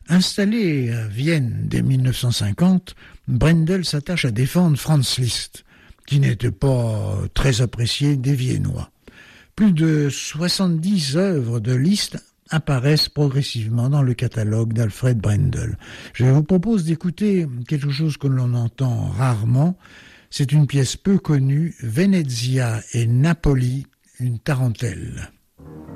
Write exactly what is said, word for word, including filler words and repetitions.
Installé à Vienne dès mille neuf cent cinquante, Brendel s'attache à défendre Franz Liszt, qui n'était pas très apprécié des Viennois. Plus de soixante-dix œuvres de Liszt apparaissent progressivement dans le catalogue d'Alfred Brendel. Je vous propose d'écouter quelque chose que l'on entend rarement. C'est une pièce peu connue, Venezia et Napoli, une tarentelle.